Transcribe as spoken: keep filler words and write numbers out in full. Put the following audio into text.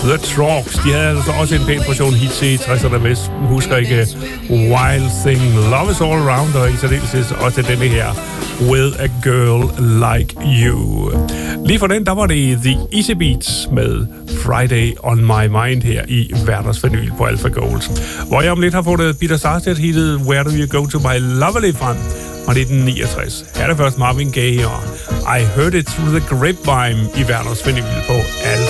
The Trucks, de havde altså også en pæn portion hits i tresserne, hvis man husker ikke Wild Thing, Love Is All Around, og i særdeleshed også denne her, With a Girl Like You. Lige for den, der var det The Easy Beats med Friday on My Mind her i Hverdagsvinyl på Alpha Gold, hvor jeg om lidt har fået Peter Sarstedt-hittet Where Do You Go To My Lovely frem fra nitten niogtres. Her er det først Marvin Gaye og I Heard It Through the Grapevine i Hverdagsvinyl på Alpha.